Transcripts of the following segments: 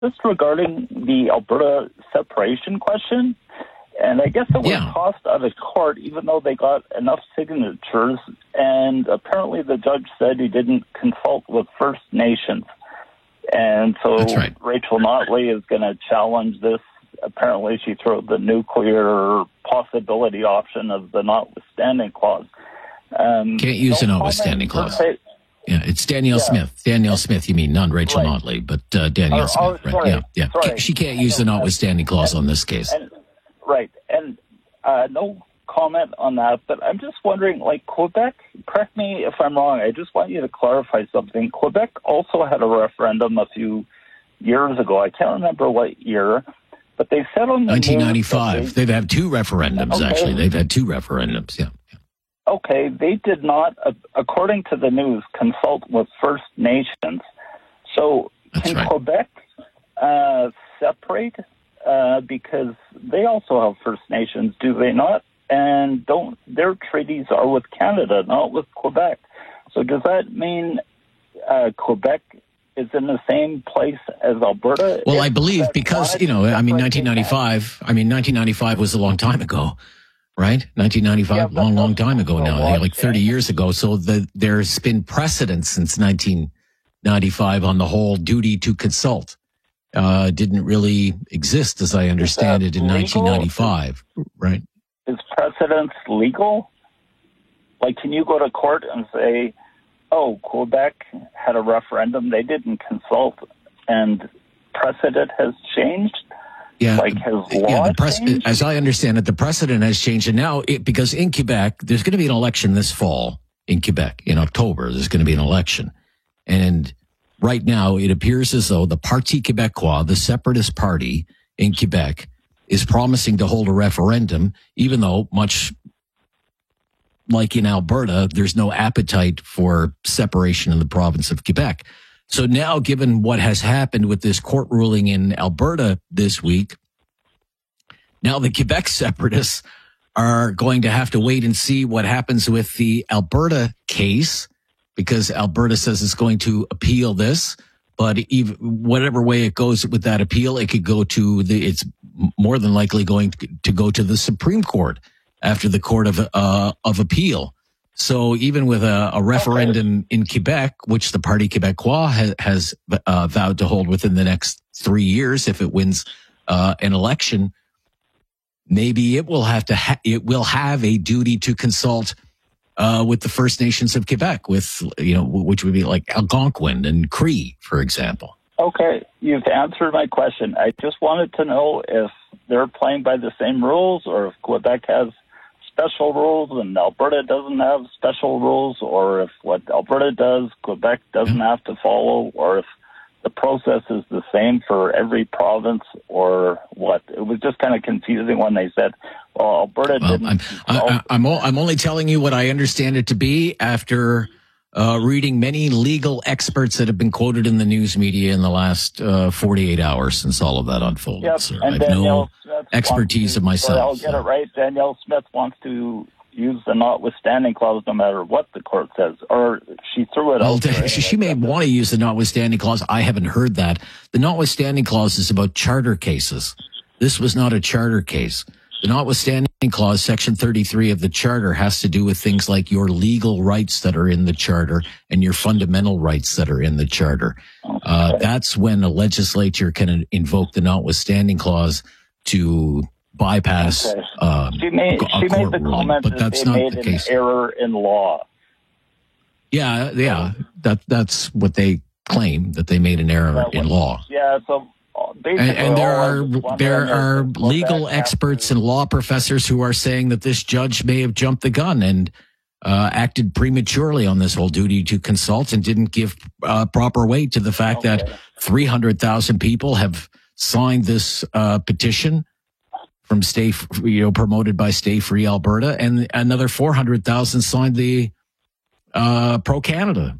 just regarding the Alberta separation question. And I guess it was tossed out of court, even though they got enough signatures. And apparently the judge said he didn't consult with First Nations. And so Rachel Notley is going to challenge this. Apparently she threw the nuclear possibility option of the notwithstanding clause. Can't use the notwithstanding clause. Yeah, it's Danielle Smith. Danielle Smith, you mean, not Rachel Notley, but Danielle Smith. Right? Sorry, yeah. Sorry. She can't use the notwithstanding clause on this case. And no comment on that, but I'm just wondering, like, Quebec, correct me if I'm wrong, I just want you to clarify something. Quebec also had a referendum a few years ago. I can't remember what year, but they said on the 1995. They've had two referendums, actually. They've had two referendums, yeah. Okay, they did not, according to the news, consult with First Nations. So can Quebec separate? Because they also have First Nations, do they not? And their treaties are with Canada, not with Quebec. So does that mean Quebec is in the same place as Alberta? Well, I believe because, 1995 was a long time ago, right? 1995, long time ago now, like 30 years ago. So there's been precedent since 1995 on the whole duty to consult. Didn't really exist, as I understand it, in 1995, right? Is precedence legal? Like, can you go to court and say, oh, Quebec had a referendum, they didn't consult, and precedent has changed? Yeah, like, has law changed? As I understand it, the precedent has changed, and now, because in Quebec, there's going to be an election this fall in Quebec. In October, there's going to be an election. And right now, it appears as though the Parti Québécois, the separatist party in Quebec, is promising to hold a referendum, even though, much like in Alberta, there's no appetite for separation in the province of Quebec. So now, given what has happened with this court ruling in Alberta this week, now the Quebec separatists are going to have to wait and see what happens with the Alberta case, because Alberta says it's going to appeal this. But even whatever way it goes with that appeal, it could go to it's more than likely going to go to the Supreme Court after the Court of Appeal. So even with a referendum in Quebec, which the Parti Québécois has vowed to hold within the next 3 years, if it wins an election, maybe it will have a duty to consult with the First Nations of Quebec, which would be like Algonquin and Cree, for example. Okay, you've answered my question. I just wanted to know if they're playing by the same rules, or if Quebec has special rules and Alberta doesn't have special rules, or if what Alberta does, Quebec doesn't have to follow, or if the process is the same for every province, or what. It was just kind of confusing when they said, well, Alberta didn't. I'm only telling you what I understand it to be after reading many legal experts that have been quoted in the news media in the last 48 hours since all of that unfolded. Yep. Sir. And I have no expertise of myself. I'll get it right. Danielle Smith wants to use the notwithstanding clause no matter what the court says, or she threw it out. She may want to use the notwithstanding clause. I haven't heard that. The notwithstanding clause is about charter cases. This was not a charter case. The notwithstanding clause, section 33 of the charter, has to do with things like your legal rights that are in the charter and your fundamental rights that are in the charter. Okay. That's when a legislature can invoke the notwithstanding clause to bypass she made the comment but that's not made the case. An error in law. Yeah, that's what they claim, that they made an error in law. Yeah, so and there are legal experts and law professors who are saying that this judge may have jumped the gun and acted prematurely on this whole duty to consult and didn't give proper weight to the fact that 300,000 people have signed this petition from promoted by Stay Free Alberta, and another 400,000 signed the Pro Canada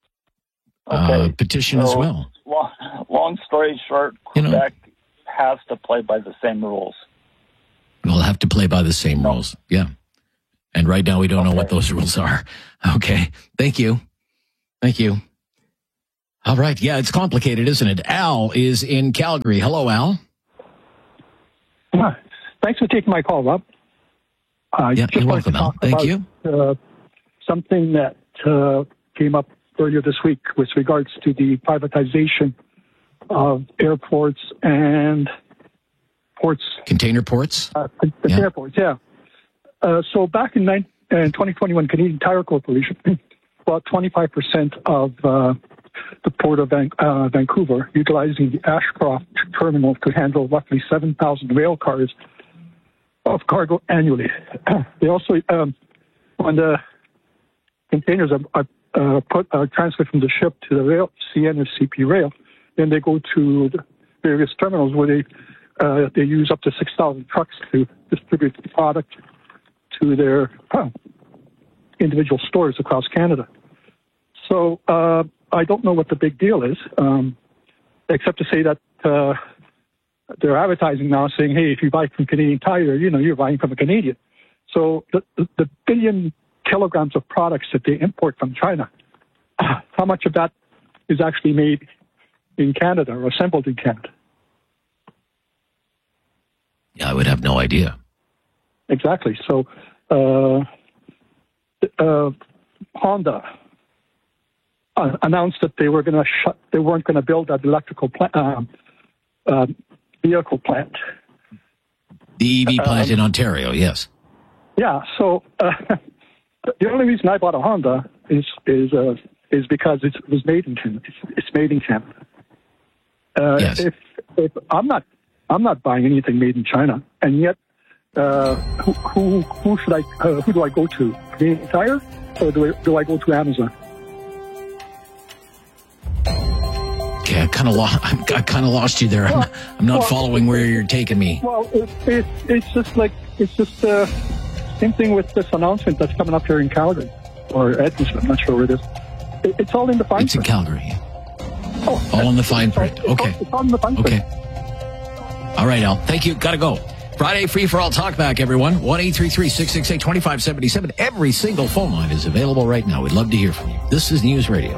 petition as well. Long story short, Quebec has to play by the same rules. We'll have to play by the same rules, yeah. And right now we don't know what those rules are. Okay, thank you. All right. Yeah, it's complicated, isn't it? Al is in Calgary. Hello, Al. Thanks for taking my call, Rob. You're welcome, Al. Thank you. Something that came up earlier this week with regards to the privatization of airports and ports. Container ports? Container ports, yeah. So back in 2021, Canadian Tire Corporation bought 25% of the Port of Vancouver, utilizing the Ashcroft terminal to handle roughly 7,000 rail cars of cargo annually. They also, when the containers are transferred from the ship to the rail, CN or CP rail, then they go to the various terminals where they use up to 6,000 trucks to distribute the product to their individual stores across Canada. So I don't know what the big deal is, except to say that they're advertising now saying, hey, if you buy from Canadian Tire, you're buying from a Canadian. So the billion kilograms of products that they import from China, how much of that is actually made in Canada or assembled in Canada? Yeah, I would have no idea. Exactly. So Honda announced that they weren't going to build an electrical vehicle plant. The EV plant in Ontario, yes. Yeah. So the only reason I bought a Honda is because it was made in Canada. It's made in Canada. Yes. If I'm not buying anything made in China, and yet who do I go to? Canadian Tire, or do I go to Amazon? Okay, I kind of lost you there. I'm not following where you're taking me. Well, it's just same thing with this announcement that's coming up here in Calgary or Edmonton. I'm not sure where it is. It's all in the fine print. It's in Calgary. Oh, all in the fine print. Okay. It's all in the fine print. Okay. All right, Al. Thank you. Gotta go. Friday Free for All Talkback, everyone. 1-833-668-2577. Every single phone line is available right now. We'd love to hear from you. This is News Radio.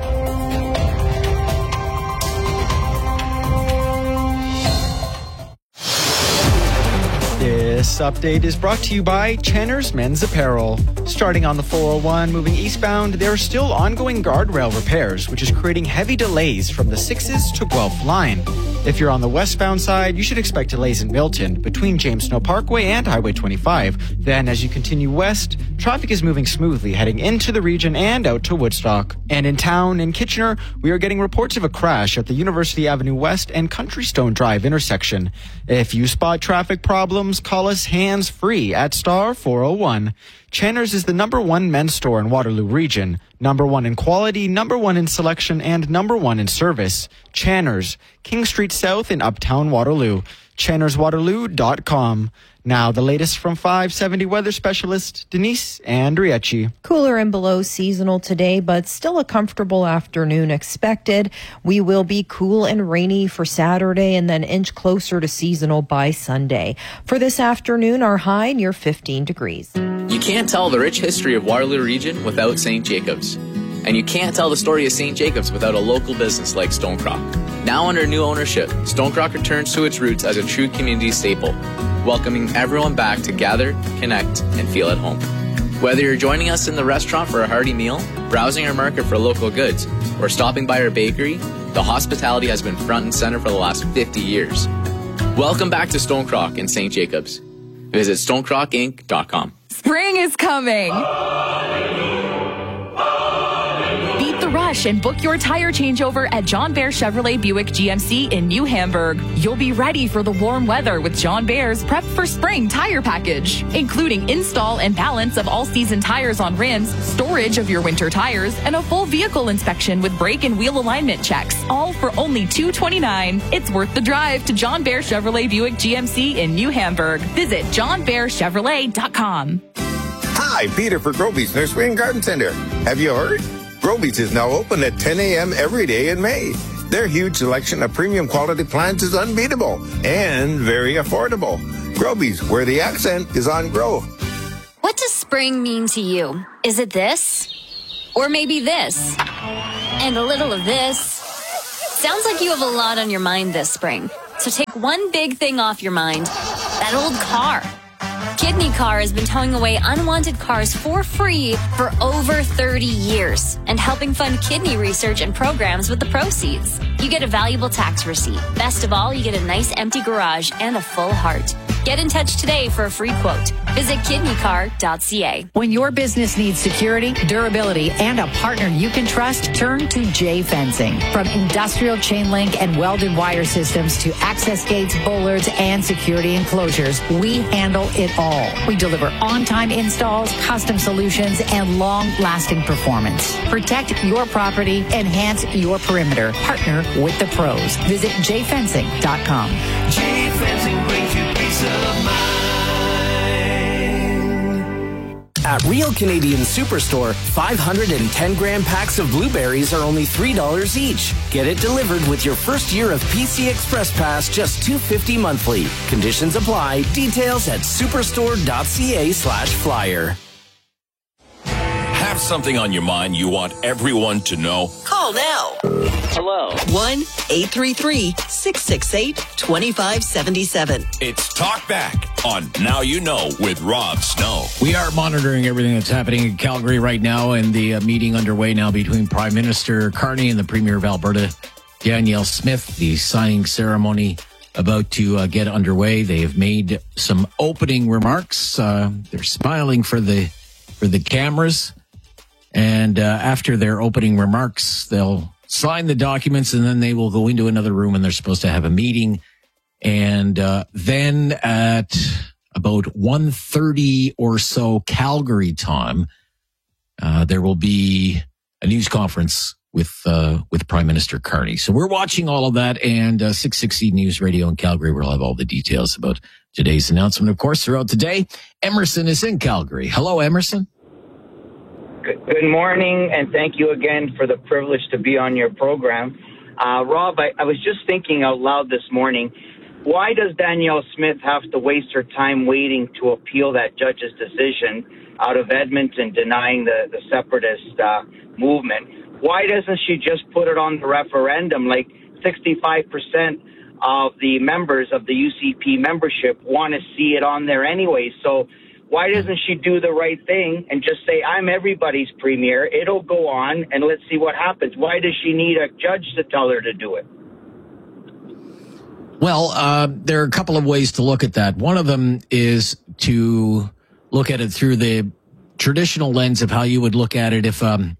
This update is brought to you by Chenner's Men's Apparel. Starting on the 401 moving eastbound, there are still ongoing guardrail repairs, which is creating heavy delays from the 6s to Guelph line. If you're on the westbound side, you should expect delays in Milton between James Snow Parkway and Highway 25. Then as you continue west, traffic is moving smoothly heading into the region and out to Woodstock. And in town, in Kitchener, we are getting reports of a crash at the University Avenue West and Country Stone Drive intersection. If you spot traffic problems, call us hands-free at star 401. Chenner's is the #1 men's store in Waterloo region, #1 in quality, #1 in selection, and #1 in service. Chenner's, King Street South in Uptown Waterloo. ChennersWaterloo.com. Now the latest from 570 weather specialist Denise Andriecci. Cooler and below seasonal today, but still a comfortable afternoon expected. We will be cool and rainy for Saturday and then inch closer to seasonal by Sunday. For this afternoon, our high near 15 degrees. You can't tell the rich history of Waterloo region without St. Jacobs. And you can't tell the story of St. Jacobs without a local business like Stonecrock. Now under new ownership, Stonecrock returns to its roots as a true community staple, welcoming everyone back to gather, connect, and feel at home. Whether you're joining us in the restaurant for a hearty meal, browsing our market for local goods, or stopping by our bakery, the hospitality has been front and center for the last 50 years. Welcome back to Stonecrock in St. Jacobs. Visit stonecrockinc.com. Spring is coming. Rush and book your tire changeover at John Bear Chevrolet Buick GMC in New Hamburg. You'll be ready for the warm weather with John Bear's Prep for Spring tire package, including install and balance of all-season tires on rims, storage of your winter tires, and a full vehicle inspection with brake and wheel alignment checks, all for only $229. It's worth the drive to John Bear Chevrolet Buick GMC in New Hamburg. Visit johnbearchevrolet.com. Hi, Peter for Groby's Nursery and Garden Center. Have you heard? Groby's is now open at 10 a.m. every day in May. Their huge selection of premium quality plants is unbeatable and very affordable. Groby's, where the accent is on grow. What does spring mean to you? Is it this? Or maybe this? And a little of this? Sounds like you have a lot on your mind this spring. So take one big thing off your mind, that old car. Kidney Car has been towing away unwanted cars for free for over 30 years and helping fund kidney research and programs with the proceeds. You get a valuable tax receipt. Best of all, you get a nice empty garage and a full heart. Get in touch today for a free quote. Visit kidneycar.ca. When your business needs security, durability, and a partner you can trust, turn to J Fencing. From industrial chain link and welded wire systems to access gates, bollards, and security enclosures, we handle it all. We deliver on-time installs, custom solutions, and long-lasting performance. Protect your property, enhance your perimeter. Partner with the pros. Visit jfencing.com. J Fencing brings you peace of mind. At Real Canadian Superstore, 510-gram packs of blueberries are only $3 each. Get it delivered with your first year of PC Express Pass, just $2.50 monthly. Conditions apply. Details at superstore.ca/flyer. Have something on your mind you want everyone to know? Call now. Hello. 1-833-668-2577. It's Talk Back on Now You Know with Rob Snow. We are monitoring everything that's happening in Calgary right now, and the meeting underway now between Prime Minister Carney and the Premier of Alberta, Danielle Smith. The signing ceremony about to get underway. They have made some opening remarks. They're smiling for the cameras. And after their opening remarks, they'll sign the documents, and then they will go into another room, and they're supposed to have a meeting. And then at about 1:30 or so Calgary time, there will be a news conference with Prime Minister Carney. So we're watching all of that, and 660 News Radio in Calgary will have all the details about today's announcement. Of course, throughout the day, Emerson is in Calgary. Hello, Emerson. Good morning, and thank you again for the privilege to be on your program. Rob, I was just thinking out loud this morning, why does Danielle Smith have to waste her time waiting to appeal that judge's decision out of Edmonton denying the separatist movement? Why doesn't she just put it on the referendum? Like 65% of the members of the UCP membership want to see it on there anyway, so why doesn't she do the right thing and just say, I'm everybody's premier, it'll go on, and let's see what happens? Why does she need a judge to tell her to do it? Well, there are a couple of ways to look at that. One of them is to look at it through the traditional lens of how you would look at it if a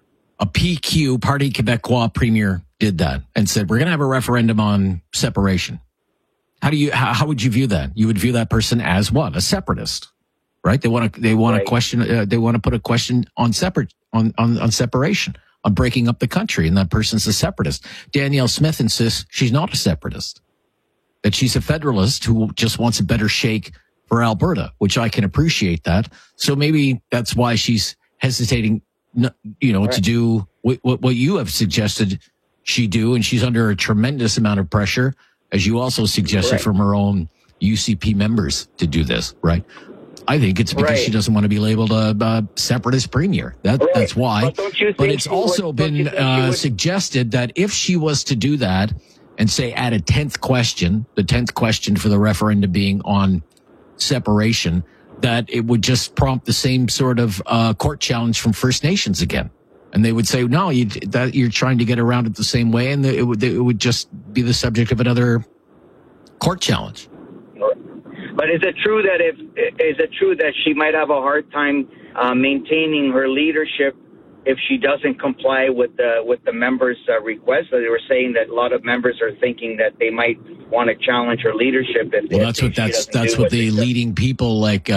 PQ, Parti Québécois premier, did that and said, we're going to have a referendum on separation. How would you view that? You would view that person as what? A separatist. Right? They want to question. They want to put a question on on separation, on breaking up the country, and that person's a separatist. Danielle Smith insists she's not a separatist, that she's a federalist who just wants a better shake for Alberta, which I can appreciate that. So maybe that's why she's hesitating, to do what you have suggested she do, and she's under a tremendous amount of pressure, as you also suggested, from her own UCP members to do this, right? I think it's because she doesn't want to be labeled a separatist premier. That's why. But it's also been suggested that if she was to do that and say add a 10th question, the 10th question for the referendum being on separation, that it would just prompt the same sort of court challenge from First Nations again. And they would say, no, you're trying to get around it the same way, and it would just be the subject of another court challenge. But is it true that she might have a hard time maintaining her leadership if she doesn't comply with the members' request? So they were saying that a lot of members are thinking that they might want to challenge her leadership. That's what the leading people like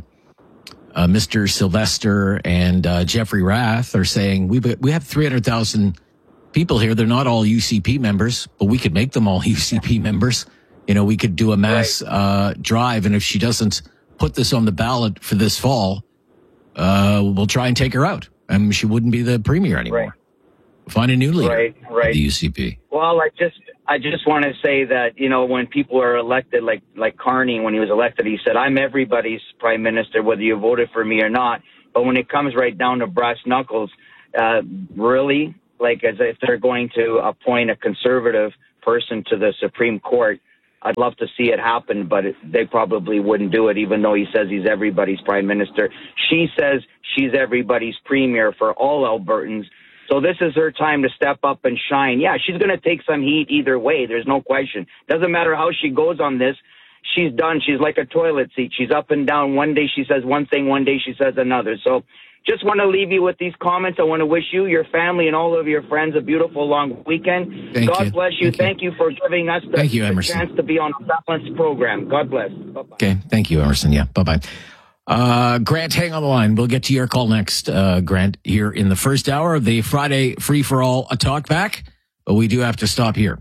Mr. Sylvester and Jeffrey Rath are saying. We have 300,000 people here. They're not all UCP members, but we could make them all UCP members. We could do a mass drive, and if she doesn't put this on the ballot for this fall, we'll try and take her out. And she wouldn't be the premier anymore. Right. Find a new leader. Right. The UCP. Well, I just want to say that, when people are elected, like Carney, when he was elected, he said, I'm everybody's prime minister, whether you voted for me or not. But when it comes right down to brass knuckles, really? like as if they're going to appoint a conservative person to the Supreme Court. I'd love to see it happen, but they probably wouldn't do it, even though he says he's everybody's prime minister. She says she's everybody's premier for all Albertans. So this is her time to step up and shine. Yeah, she's going to take some heat either way. There's no question. Doesn't matter how she goes on this. She's done. She's like a toilet seat. She's up and down. One day she says one thing, one day she says another. So just want to leave you with these comments. I want to wish you, your family, and all of your friends a beautiful long weekend. God bless you. Thank you for giving us the chance to be on a balanced program. God bless. Bye-bye. Okay. Thank you, Emerson. Yeah. Bye-bye. Grant, hang on the line. We'll get to your call next, Grant, here in the first hour of the Friday Free-for-All Talk Back. But we do have to stop here.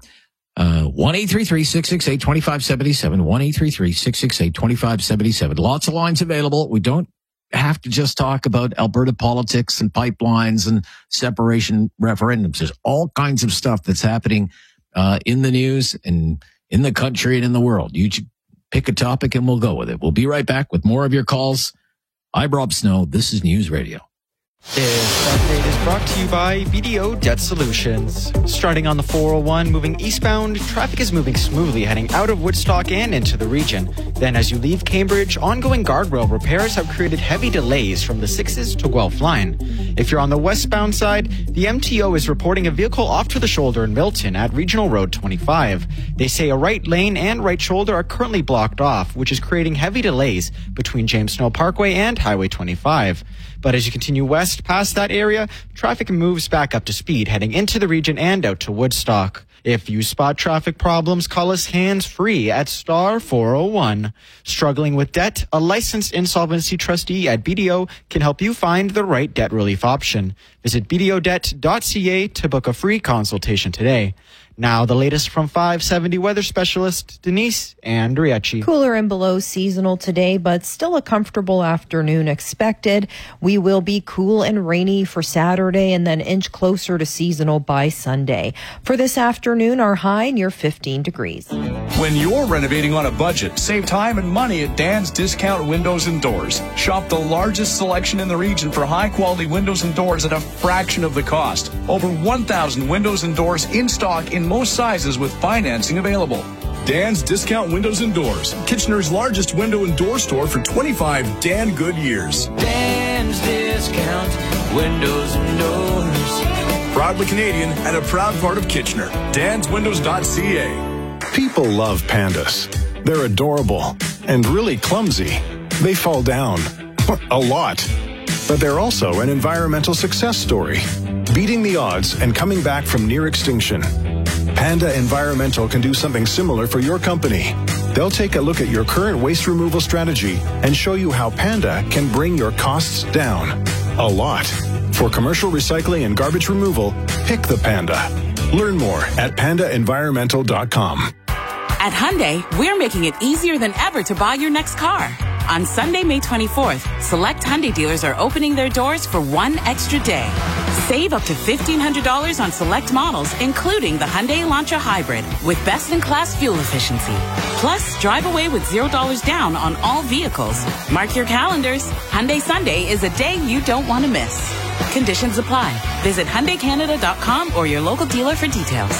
1-833-668-2577. 1-833-668-2577. Lots of lines available. We don't have to just talk about Alberta politics and pipelines and separation referendums. There's all kinds of stuff that's happening in the news and in the country and in the world. You pick a topic and we'll go with it. We'll be right back with more of your calls. I'm Rob Snow. This is News Radio. This update is brought to you by BDO Debt Solutions. Starting on the 401, moving eastbound, traffic is moving smoothly heading out of Woodstock and into the region. Then as you leave Cambridge, ongoing guardrail repairs have created heavy delays from the 6s to Guelph line. If you're on the westbound side, the MTO is reporting a vehicle off to the shoulder in Milton at Regional Road 25. They say a right lane and right shoulder are currently blocked off, which is creating heavy delays between James Snow Parkway and Highway 25. But as you continue west past that area, traffic moves back up to speed heading into the region and out to Woodstock. If you spot traffic problems, call us hands-free at star 401. Struggling with debt? A licensed insolvency trustee at BDO can help you find the right debt relief option. Visit bdodebt.ca to book a free consultation today. Now the latest from 570 weather specialist Denise Andriacci. Cooler and below seasonal today, but still a comfortable afternoon expected. We will be cool and rainy for Saturday and then inch closer to seasonal by Sunday. For this afternoon, our high near 15 degrees. When you're renovating on a budget, save time and money at Dan's Discount Windows and Doors. Shop the largest selection in the region for high-quality windows and doors at a fraction of the cost. Over 1,000 windows and doors in stock in most sizes with financing available. Dan's Discount Windows and Doors, Kitchener's largest window and door store for 25 Dan good years. Dan's Discount Windows and Doors. Proudly Canadian and a proud part of Kitchener. DansWindows.ca. People love pandas. They're adorable and really clumsy. They fall down a lot. But they're also an environmental success story, beating the odds and coming back from near extinction. Panda Environmental can do something similar for your company. They'll take a look at your current waste removal strategy and show you how Panda can bring your costs down a lot. For commercial recycling and garbage removal, pick the Panda. Learn more at pandaenvironmental.com. At Hyundai, we're making it easier than ever to buy your next car. On Sunday, May 24th, select Hyundai dealers are opening their doors for one extra day. Save up to $1,500 on select models, including the Hyundai Elantra Hybrid, with best-in-class fuel efficiency. Plus, drive away with $0 down on all vehicles. Mark your calendars. Hyundai Sunday is a day you don't want to miss. Conditions apply. Visit HyundaiCanada.com or your local dealer for details.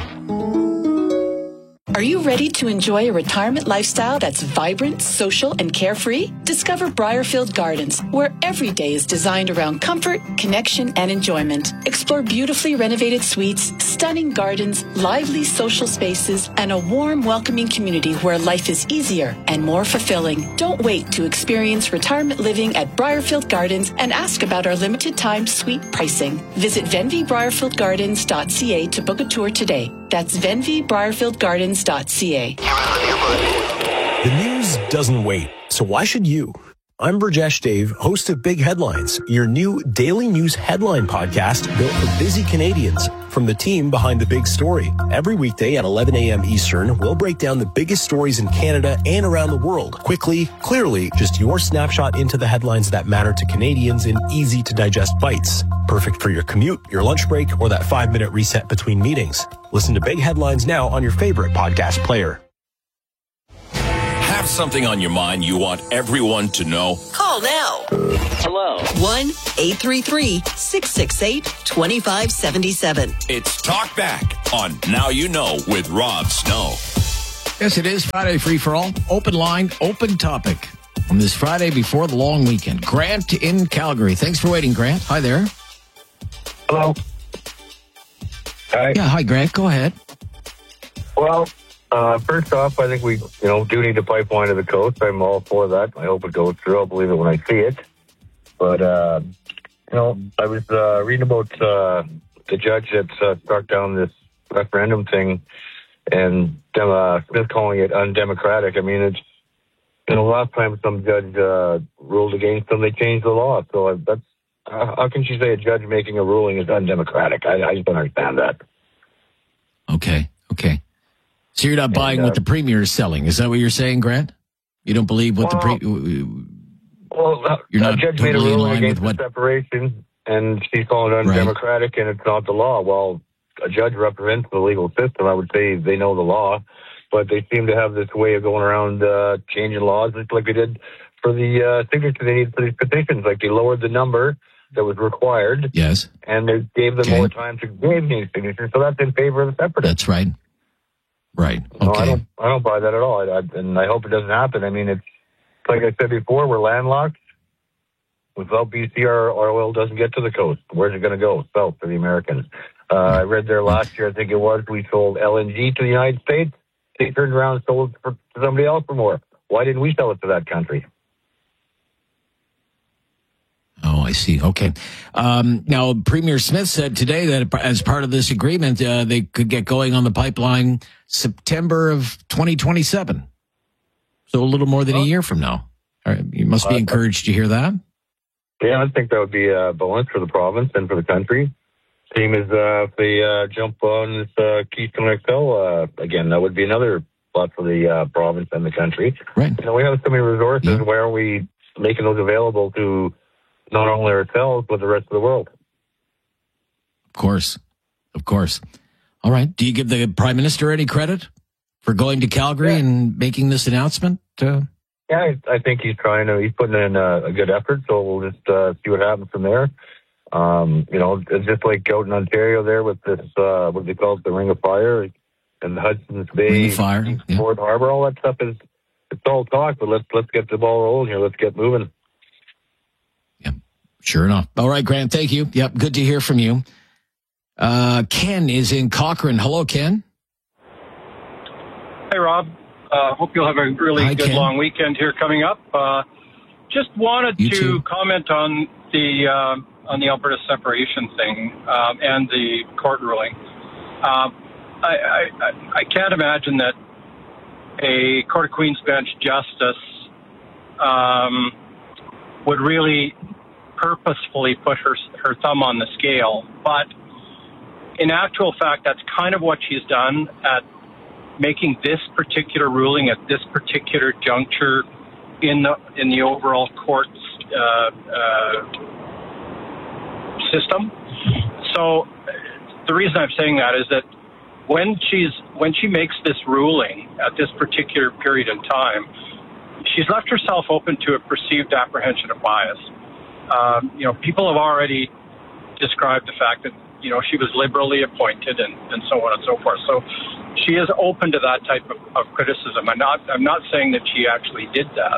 Are you ready to enjoy a retirement lifestyle that's vibrant, social, and carefree? Discover Briarfield Gardens, where every day is designed around comfort, connection, and enjoyment. Explore beautifully renovated suites, stunning gardens, lively social spaces, and a warm, welcoming community where life is easier and more fulfilling. Don't wait to experience retirement living at Briarfield Gardens and ask about our limited time suite pricing. Visit venvybriarfieldgardens.ca to book a tour today. That's venvybriarfieldgardens.ca. The news doesn't wait, so why should you? I'm Burjesh Dave, host of Big Headlines, your new daily news headline podcast built for busy Canadians. From the team behind the big story. Every weekday at 11 a.m. Eastern, we'll break down the biggest stories in Canada and around the world. Quickly, clearly, just your snapshot into the headlines that matter to Canadians in easy-to-digest bites. Perfect for your commute, your lunch break, or that 5-minute reset between meetings. Listen to Big Headlines now on your favorite podcast player. Have something on your mind you want everyone to know? Call now. Hello. 1-833-668-2577. It's Talk Back on Now You Know with Rob Snow. Yes, it is Friday Free for All. Open line, open topic on this Friday before the long weekend. Grant in Calgary. Thanks for waiting, Grant. Hi there. Hello. Hi. Yeah, hi, Grant. Go ahead. Well, first off, I think we, do need a pipeline to the coast. I'm all for that. I hope it goes through. I'll believe it when I see it. But, I was reading about the judge that struck down this referendum thing and Smith calling it undemocratic. I mean, it's, last time some judge ruled against them, they changed the law. So that's, how can she say a judge making a ruling is undemocratic? I just don't understand that. Okay. So you're not buying what the premier is selling. Is that what you're saying, Grant? You don't believe what you're not judge totally made a in ruling line against with what separation, and she's calling it undemocratic, and it's not the law. Well, a judge represents the legal system. I would say they know the law, but they seem to have this way of going around changing laws, just like they did for the signature they need for these petitions. Like they lowered the number that was required. Yes. And they gave them more time to give these signatures. So that's in favor of the separatists. That's right. Right. No, Okay. I don't buy that at all. And I hope it doesn't happen. I mean, it's like I said before, we're landlocked. Without BC, our oil doesn't get to the coast. Where's it going to go? South for the Americans. I read there last year, I think it was, we sold LNG to the United States. They turned around and sold it to somebody else for more. Why didn't we sell it to that country? Oh, I see. Okay. Now, Premier Smith said today that as part of this agreement, they could get going on the pipeline September of 2027. So a little more than a year from now. All right. You must be encouraged to hear that. Yeah, I think that would be a bonus for the province and for the country. Same as if they jump on this Keystone XL again, that would be another plus for the province and the country. Right. We have so many resources. Why aren't we making those available to not only ourselves, but the rest of the world? Of course. All right. Do you give the Prime Minister any credit for going to Calgary and making this announcement? Yeah, I think he's he's putting in a good effort, so we'll just see what happens from there. It's just like out in Ontario there with this, what they call it, the Ring of Fire and the Hudson's Bay, Ring of Fire, Port Harbor, all that stuff it's all talk, but let's get the ball rolling here. Let's get moving. Sure enough. All right, Grant, thank you. Yep, good to hear from you. Ken is in Cochrane. Hello, Ken. Hey, Rob. Hope you'll have a really good long weekend here coming up. Just wanted to comment on the Alberta separation thing and the court ruling. I can't imagine that a Court of Queen's Bench justice would really purposefully put her thumb on the scale, but in actual fact, that's kind of what she's done at making this particular ruling at this particular juncture in the overall courts system. So the reason I'm saying that is that when she makes this ruling at this particular period in time, she's left herself open to a perceived apprehension of bias. People have already described the fact that, she was liberally appointed and so on and so forth. So she is open to that type of criticism. I'm not saying that she actually did that.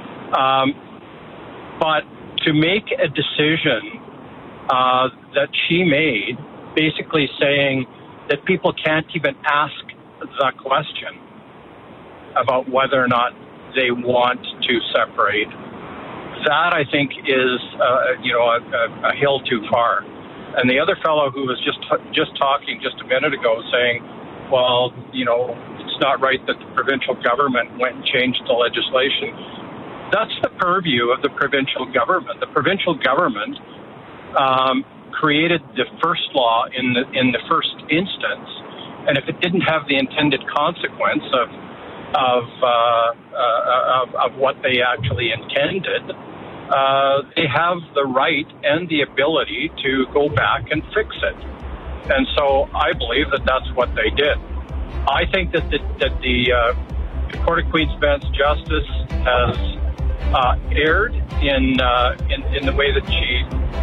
But to make a decision that she made, basically saying that people can't even ask the question about whether or not they want to separate, that I think is, a hill too far. And the other fellow who was just talking just a minute ago saying, well, it's not right that the provincial government went and changed the legislation. That's the purview of the provincial government. The provincial government created the first law in the first instance, and if it didn't have the intended consequence of what they actually intended, they have the right and the ability to go back and fix it. And so I believe that that's what they did. I think that the Court of Queen's Bench justice has erred in the way that she.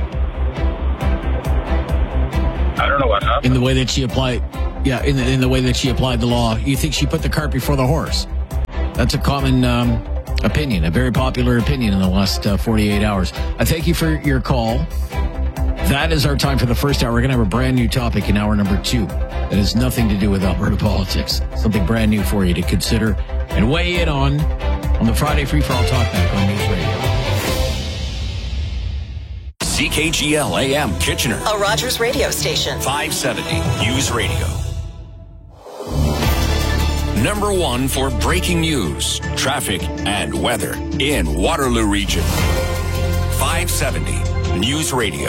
I don't know what happened. In the way that she applied, in the way that she applied the law. You think she put the cart before the horse? That's a common opinion, a very popular opinion in the last 48 hours. I thank you for your call. That is our time for the first hour. We're going to have a brand new topic in hour number 2 that has nothing to do with Alberta politics. Something brand new for you to consider and weigh in on the Friday Free For All Talkback on News Radio. CKGL AM Kitchener, a Rogers radio station. 570 News Radio. Number 1 for breaking news, traffic, and weather in Waterloo Region. 570 News Radio.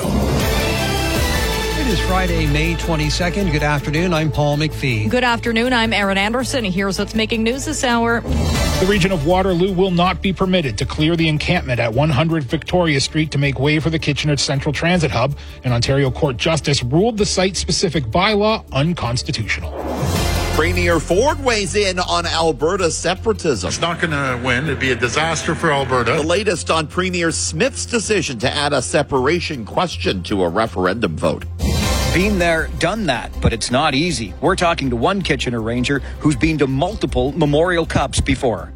It is Friday, May 22nd. Good afternoon. I'm Paul McPhee. Good afternoon. I'm Aaron Anderson. Here's what's making news this hour. The region of Waterloo will not be permitted to clear the encampment at 100 Victoria Street to make way for the Kitchener Central Transit Hub. An Ontario Court Justice ruled the site-specific bylaw unconstitutional. Premier Ford weighs in on Alberta separatism. It's not going to win. It'd be a disaster for Alberta. The latest on Premier Smith's decision to add a separation question to a referendum vote. Been there, done that, but it's not easy. We're talking to one Kitchener Ranger who's been to multiple Memorial Cups before.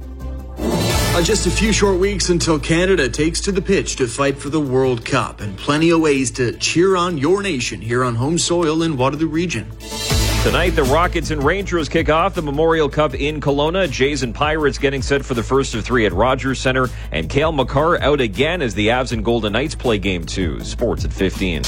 Just a few short weeks until Canada takes to the pitch to fight for the World Cup, and plenty of ways to cheer on your nation here on home soil in Waterloo Region. Tonight, the Rockets and Rangers kick off the Memorial Cup in Kelowna. Jays and Pirates getting set for the first of 3 at Rogers Centre. And Cale Makar out again as the Avs and Golden Knights play Game 2. Sports at 15.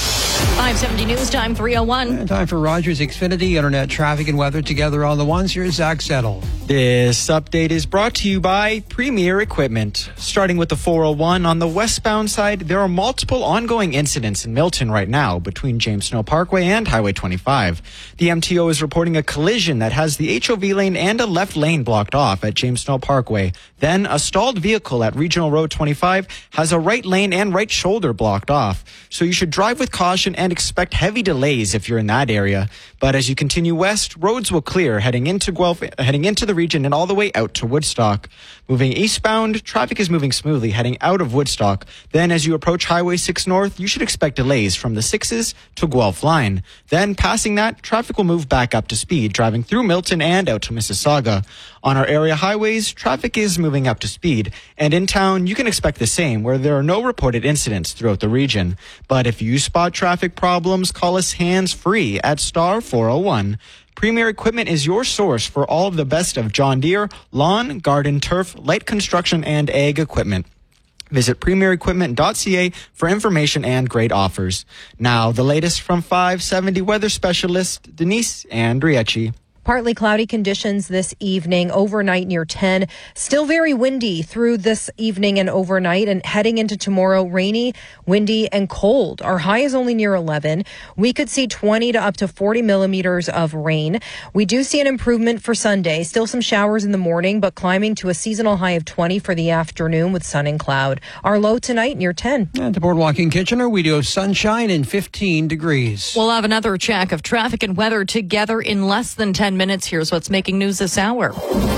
570 News Time, 3:01. And time for Rogers Xfinity Internet traffic and weather together on the ones. Here's Zach Settle. This update is brought to you by Premier Equipment. Starting with the 401 on the westbound side, there are multiple ongoing incidents in Milton right now between James Snow Parkway and Highway 25. The MTO is reporting a collision that has the HOV lane and a left lane blocked off at James Snow Parkway. Then a stalled vehicle at Regional Road 25 has a right lane and right shoulder blocked off. So you should drive with caution and expect heavy delays if you're in that area. But as you continue west, roads will clear heading into Guelph, heading into the region and all the way out to Woodstock. Moving eastbound, traffic is moving smoothly heading out of Woodstock. Then as you approach Highway 6 North, you should expect delays from the 6s to Guelph line. Then passing that, traffic will move back up to speed, driving through Milton and out to Mississauga. On our area highways, traffic is moving up to speed. And in town, you can expect the same, where there are no reported incidents throughout the region. But if you spot traffic problems, call us hands-free at star 401. Premier Equipment is your source for all of the best of John Deere, lawn, garden, turf, light construction, and ag equipment. Visit premierequipment.ca for information and great offers. Now, the latest from 570 weather specialist Denise Andriecci. Partly cloudy conditions this evening, overnight near 10. Still very windy through this evening and overnight, and heading into tomorrow, rainy, windy, and cold. Our high is only near 11. We could see 20 to up to 40 millimeters of rain. We do see an improvement for Sunday. Still some showers in the morning, but climbing to a seasonal high of 20 for the afternoon with sun and cloud. Our low tonight near 10. At the Boardwalk in Kitchener, we do have sunshine and 15 degrees. We'll have another check of traffic and weather together in less than 10 minutes. Here's what's making news this hour.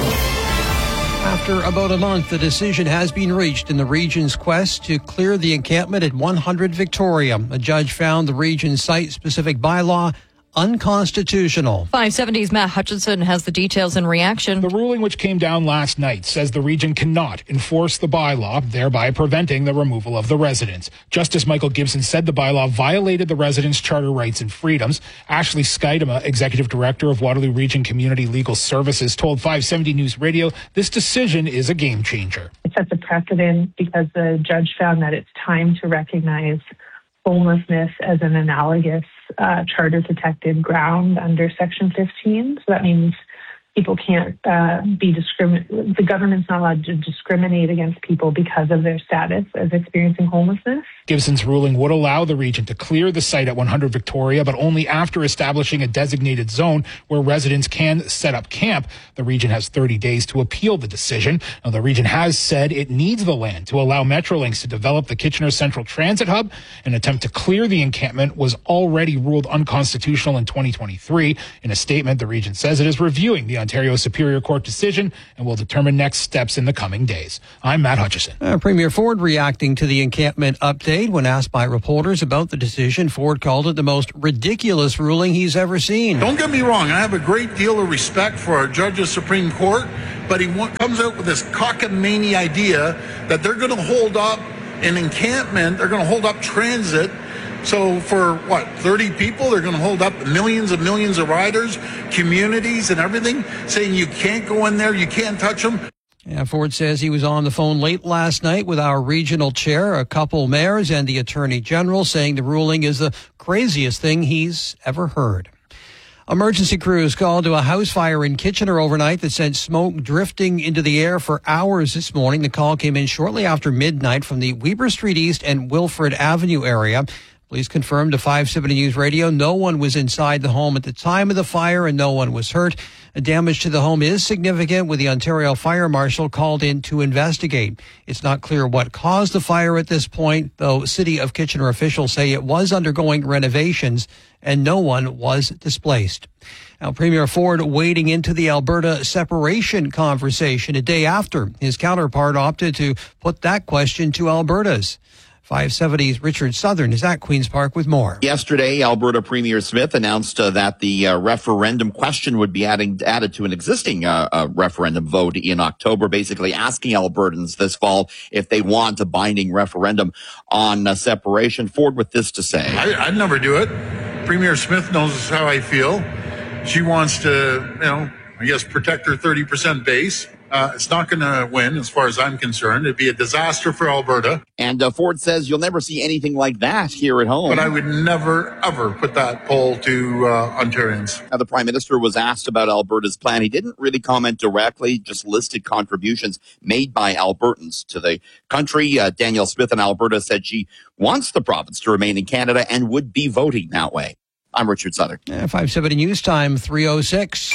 After about a month, the decision has been reached in the region's quest to clear the encampment at 100 Victoria. A judge found the region's site-specific bylaw unconstitutional. 570's Matt Hutchinson has the details in reaction. The ruling, which came down last night, says the region cannot enforce the bylaw, thereby preventing the removal of the residents. Justice Michael Gibson said the bylaw violated the residents' charter rights and freedoms. Ashley Skydema, Executive Director of Waterloo Region Community Legal Services, told 570 News Radio this decision is a game changer. It sets a precedent because the judge found that it's time to recognize homelessness as an analogous charter-protected ground under Section 15. So that means people can't be the government's not allowed to discriminate against people because of their status as experiencing homelessness. Gibson's ruling would allow the region to clear the site at 100 Victoria, but only after establishing a designated zone where residents can set up camp. The region has 30 days to appeal the decision. Now, the region has said it needs the land to allow Metrolinx to develop the Kitchener Central Transit Hub. An attempt to clear the encampment was already ruled unconstitutional in 2023. In a statement, the region says it is reviewing the Ontario Superior Court decision and will determine next steps in the coming days. I'm Matt Hutchison. Premier Ford reacting to the encampment update. When asked by reporters about the decision, Ford called it the most ridiculous ruling he's ever seen. Don't get me wrong, I have a great deal of respect for our judge of Supreme Court, but he comes out with this cockamamie idea that they're going to hold up an encampment, they're going to hold up transit. So for 30 people, they're going to hold up millions and millions of riders, communities and everything, saying you can't go in there, you can't touch them. Yeah, Ford says he was on the phone late last night with our regional chair, a couple mayors, and the Attorney General, saying the ruling is the craziest thing he's ever heard. Emergency crews called to a house fire in Kitchener overnight that sent smoke drifting into the air for hours this morning. The call came in shortly after midnight from the Weber Street East and Wilfrid Avenue area. Police confirmed to 570 News Radio no one was inside the home at the time of the fire and no one was hurt. Damage to the home is significant, with the Ontario Fire Marshal called in to investigate. It's not clear what caused the fire at this point, though City of Kitchener officials say it was undergoing renovations and no one was displaced. Now, Premier Ford wading into the Alberta separation conversation a day after his counterpart opted to put that question to Alberta's. 570's Richard Southern is at Queen's Park with more. Yesterday, Alberta Premier Smith announced that the referendum question would be added to an existing referendum vote in October, basically asking Albertans this fall if they want a binding referendum on separation. Ford with this to say. I'd never do it. Premier Smith knows how I feel. She wants to, protect her 30% base. It's not going to win, as far as I'm concerned. It'd be a disaster for Alberta. And Ford says you'll never see anything like that here at home. But I would never, ever put that poll to Ontarians. Now, the Prime Minister was asked about Alberta's plan. He didn't really comment directly, just listed contributions made by Albertans to the country. Danielle Smith in Alberta said she wants the province to remain in Canada and would be voting that way. I'm Richard Southern. 570 News Time, 3:06.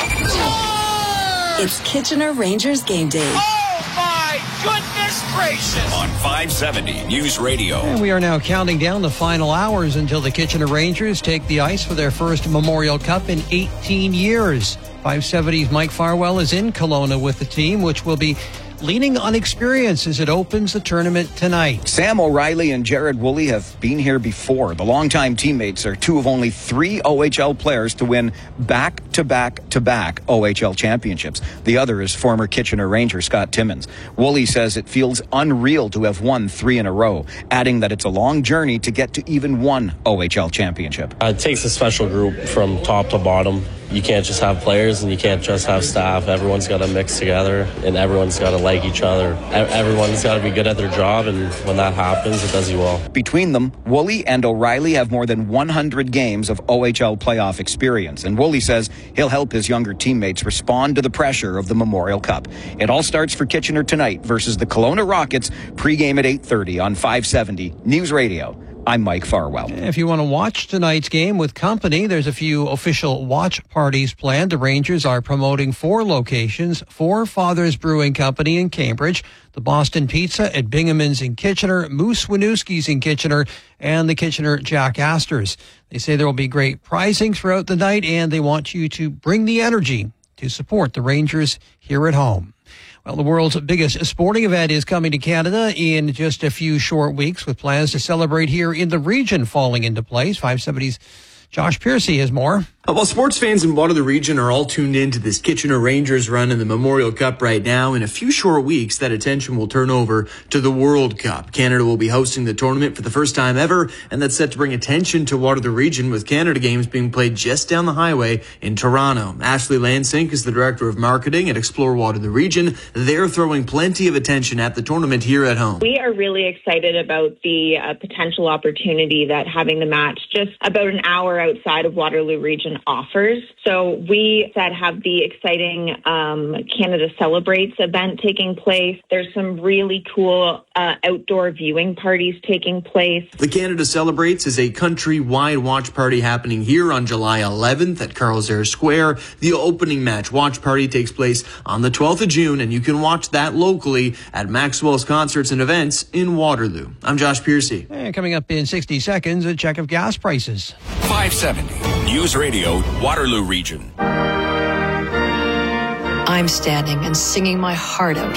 It's Kitchener Rangers game day. Oh, my goodness gracious! On 570 News Radio. And we are now counting down the final hours until the Kitchener Rangers take the ice for their first Memorial Cup in 18 years. 570's Mike Farwell is in Kelowna with the team, which will be leaning on experience as it opens the tournament tonight. Sam O'Reilly and Jared Woolley have been here before. The longtime teammates are two of only three OHL players to win back-to-back-to-back OHL championships. The other is former Kitchener Ranger Scott Timmins. Woolley says it feels unreal to have won 3 in a row, adding that it's a long journey to get to even one OHL championship. It takes a special group from top to bottom. You can't just have players and you can't just have staff. Everyone's got to mix together and everyone's got to like each other. Everyone's got to be good at their job, and when that happens, it does you well. Between them, Woolley and O'Reilly have more than 100 games of OHL playoff experience, and Woolley says he'll help his younger teammates respond to the pressure of the Memorial Cup. It all starts for Kitchener tonight versus the Kelowna Rockets, pregame at 8:30 on 570 News Radio. I'm Mike Farwell. If you want to watch tonight's game with company, there's a few official watch parties planned. The Rangers are promoting 4 locations: Four Fathers Brewing Company in Cambridge, the Boston Pizza at Binghamton's in Kitchener, Moose Winooski's in Kitchener, and the Kitchener Jack Astors. They say there will be great prizing throughout the night, and they want you to bring the energy to support the Rangers here at home. Well, the world's biggest sporting event is coming to Canada in just a few short weeks, with plans to celebrate here in the region falling into place. 570's Josh Piercy has more. Well, sports fans in Waterloo region are all tuned in to this Kitchener Rangers run in the Memorial Cup right now. In a few short weeks, that attention will turn over to the World Cup. Canada will be hosting the tournament for the first time ever, and that's set to bring attention to Waterloo region, with Canada games being played just down the highway in Toronto. Ashley Lansink is the Director of Marketing at Explore Waterloo region. They're throwing plenty of attention at the tournament here at home. We are really excited about the potential opportunity that having the match just about an hour outside of Waterloo region Conservation offers. So we have the exciting Canada Celebrates event taking place. There's some really cool outdoor viewing parties taking place. The Canada Celebrates is a country-wide watch party happening here on July 11th at Carl's Air Square. The opening match watch party takes place on the 12th of June, and you can watch that locally at Maxwell's Concerts and Events in Waterloo. I'm Josh Piercy. And coming up in 60 seconds, a check of gas prices. 570 News Radio, Waterloo Region. I'm standing and singing my heart out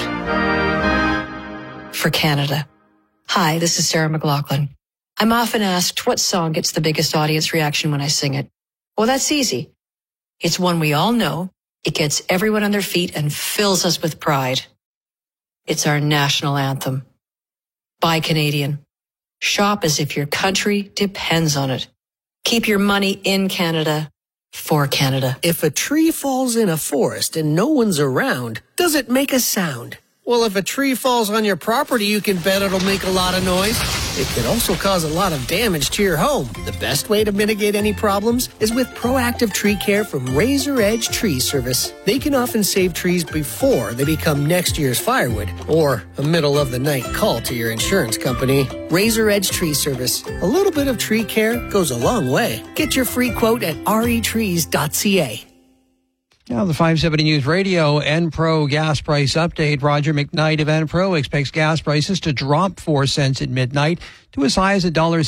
for Canada. Hi, this is Sarah McLachlan. I'm often asked what song gets the biggest audience reaction when I sing it. Well, that's easy. It's one we all know. It gets everyone on their feet and fills us with pride. It's our national anthem. Buy Canadian. Shop as if your country depends on it. Keep your money in Canada for Canada. If a tree falls in a forest and no one's around, does it make a sound? Well, if a tree falls on your property, you can bet it'll make a lot of noise. It could also cause a lot of damage to your home. The best way to mitigate any problems is with proactive tree care from Razor Edge Tree Service. They can often save trees before they become next year's firewood or a middle of the night call to your insurance company. Razor Edge Tree Service. A little bit of tree care goes a long way. Get your free quote at retrees.ca. Now the 570 News Radio Enpro gas price update. Roger McKnight of Enpro expects gas prices to drop 4 cents at midnight to as high as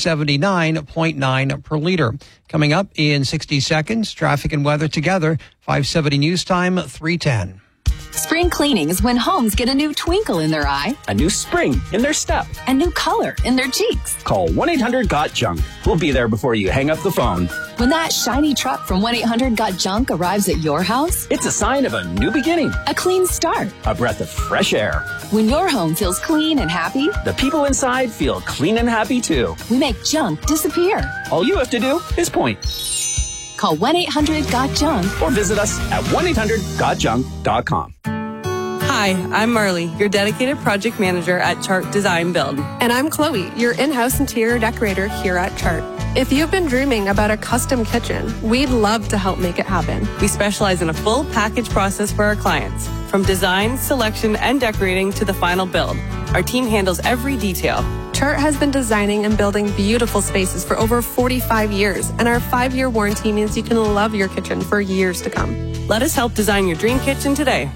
$1.79.9 per liter. Coming up in 60 seconds, traffic and weather together. 570 News Time, 3:10. Spring cleaning is when homes get a new twinkle in their eye, a new spring in their step, a new color in their cheeks. Call 1-800-GOT-JUNK. We'll be there before you hang up the phone. When that shiny truck from 1-800-GOT-JUNK arrives at your house, it's a sign of a new beginning, a clean start, a breath of fresh air. When your home feels clean and happy, the people inside feel clean and happy too. We make junk disappear. All you have to do is point. Call 1-800-GOT-JUNK or visit us at 1-800-GOTJUNK.com. Hi, I'm Marley, your dedicated project manager at Chart Design Build. And I'm Chloe, your in-house interior decorator here at Chart. If you've been dreaming about a custom kitchen, we'd love to help make it happen. We specialize in a full package process for our clients, from design, selection, and decorating to the final build. Our team handles every detail. Chart has been designing and building beautiful spaces for over 45 years, and our 5-year warranty means you can love your kitchen for years to come. Let us help design your dream kitchen today.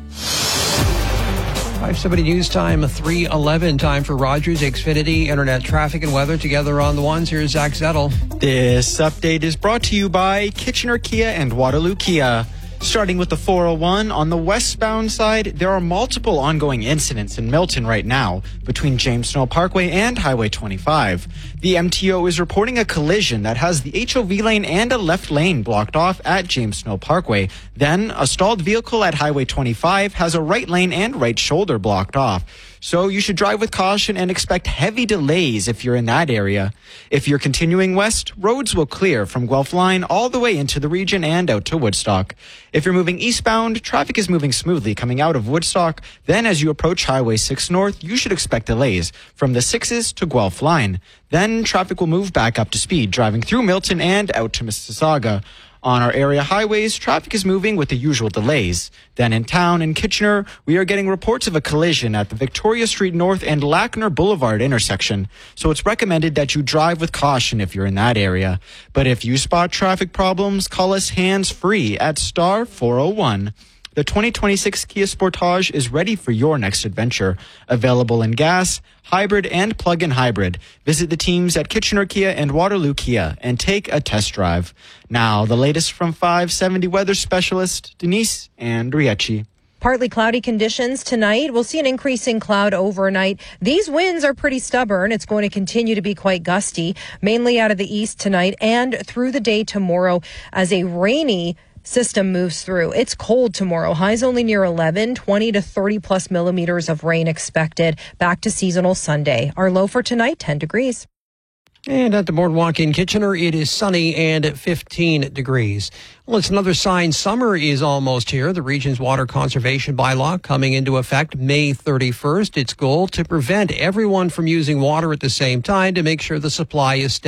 570 News Time, 3:11. Time for Rogers Xfinity Internet traffic and weather together on the ones. Here's Zach Zettel. This update is brought to you by Kitchener Kia and Waterloo Kia. Starting with the 401, on the westbound side, there are multiple ongoing incidents in Milton right now between James Snow Parkway and Highway 25. The MTO is reporting a collision that has the HOV lane and a left lane blocked off at James Snow Parkway. Then, a stalled vehicle at Highway 25 has a right lane and right shoulder blocked off. So you should drive with caution and expect heavy delays if you're in that area. If you're continuing west, roads will clear from Guelph Line all the way into the region and out to Woodstock. If you're moving eastbound, traffic is moving smoothly coming out of Woodstock. Then as you approach Highway 6 North, you should expect delays from the 6s to Guelph Line. Then traffic will move back up to speed, driving through Milton and out to Mississauga. On our area highways, traffic is moving with the usual delays. Then in town, in Kitchener, we are getting reports of a collision at the Victoria Street North and Lackner Boulevard intersection. So it's recommended that you drive with caution if you're in that area. But if you spot traffic problems, call us hands-free at star 401. The 2026 Kia Sportage is ready for your next adventure. Available in gas, hybrid, and plug-in hybrid. Visit the teams at Kitchener Kia and Waterloo Kia and take a test drive. Now, the latest from 570 weather specialist Denise Andriecci. Partly cloudy conditions tonight. We'll see an increasing cloud overnight. These winds are pretty stubborn. It's going to continue to be quite gusty, mainly out of the east tonight and through the day tomorrow as a rainy system moves through. It's cold tomorrow. Highs only near 11, 20 to 30 plus millimeters of rain expected. Back to seasonal Sunday. Our low for tonight, 10 degrees. And at the Boardwalk in Kitchener, it is sunny and 15 degrees. Well, it's another sign summer is almost here. The region's water conservation bylaw coming into effect May 31st. Its goal to prevent everyone from using water at the same time to make sure the supply is steady